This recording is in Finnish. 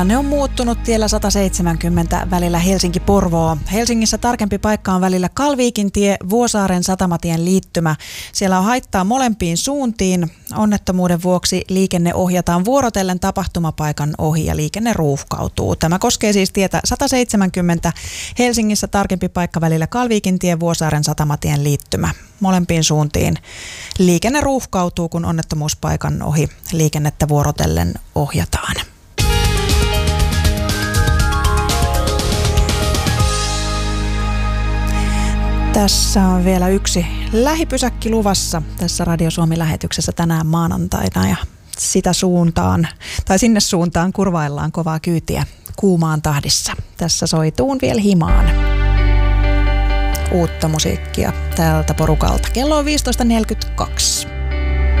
Ne on muuttunut tiellä 170 välillä Helsinki-Porvoo. Helsingissä tarkempi paikka on välillä Kalviikintie, Vuosaaren satamatien liittymä. Siellä on haittaa molempiin suuntiin. Onnettomuuden vuoksi liikenne ohjataan vuorotellen tapahtumapaikan ohi ja liikenne ruuhkautuu. Tämä koskee siis tietä 170. Helsingissä tarkempi paikka välillä Kalviikintie, Vuosaaren satamatien liittymä. Molempiin suuntiin liikenne ruuhkautuu, kun onnettomuuspaikan ohi liikennettä vuorotellen ohjataan. Tässä on vielä yksi lähipysäkki luvassa tässä Radio Suomi-lähetyksessä tänään maanantaina ja sitä suuntaan, tai sinne suuntaan kurvaillaan kovaa kyytiä kuumaan tahdissa. Tässä soi Tuun vielä himaan. Uutta musiikkia tältä porukalta. Kello on 15.42.